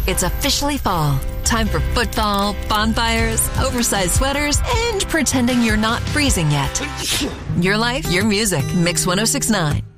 It's officially fall. Time for football, bonfires, oversized sweaters, and pretending you're not freezing yet. Your life, your music. Mix 106.9.